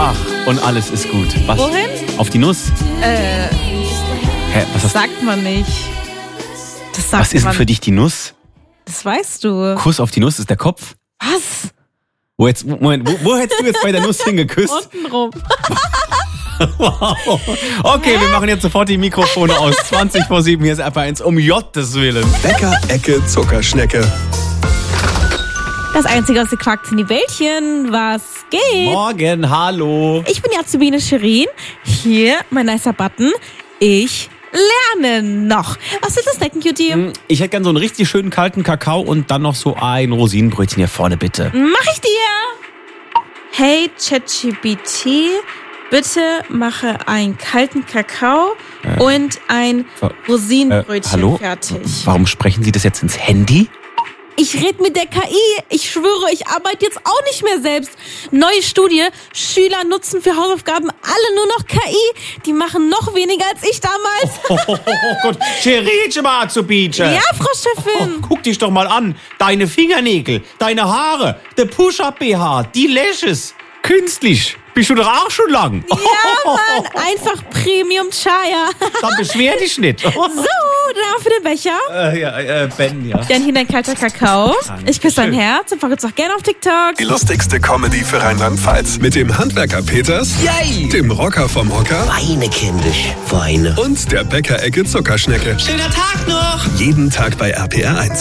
Ach, und alles ist gut. Was? Wohin? Auf die Nuss? Hä, was hast Sagt man nicht. Das sagt Was ist denn man. für dich die Nuss? Das weißt du. Kuss auf die Nuss ist der Kopf? Was? Wo hättest du jetzt bei der Nuss hingeküsst? Untenrum. Wow. Okay, wir machen jetzt sofort die Mikrofone aus. 20 vor 7, hier ist RPA1, um Gottes Willen. Bäcker, Ecke, Zuckerschnecke. Das Einzige aus gequackt in die Bällchen. Was geht? Morgen, hallo. Ich bin Azubine Shirin. Hier, mein nicer Button. Ich lerne noch. Was willst du snacken, Cutie? Ich hätte gern so einen richtig schönen kalten Kakao und dann noch so ein Rosinenbrötchen hier vorne, bitte. Mach ich dir. Hey, ChatGPT, bitte mache einen kalten Kakao und ein Rosinenbrötchen hallo? fertig. Warum sprechen Sie das jetzt ins Handy? Ich rede mit der KI. Ich schwöre, ich arbeite jetzt auch nicht mehr selbst. Neue Studie. Schüler nutzen für Hausaufgaben alle nur noch KI. Die machen noch weniger als ich damals. Oh Gott, Scheritsche mal zu bieten. Ja, Frau Chefin. Guck dich doch mal an. Deine Fingernägel, deine Haare, der Push-Up-BH, die Lashes. Künstlich. Bist du doch auch schon lang. Ja, Mann. Einfach Premium Chaya. Dann beschwer dich nicht. So, dann für den Becher. Ben, ja. Dann hier dein kalter Kakao. Ich küsse dein Herz und verrückt auch gerne auf TikTok. Die lustigste Comedy für Rheinland-Pfalz. Mit dem Handwerker Peters, Yay! dem Rocker vom Hocker Weine, kindisch, Weine. und der Bäcker, Ecke, Zuckerschnecke. Schöner Tag noch! Jeden Tag bei RPR1.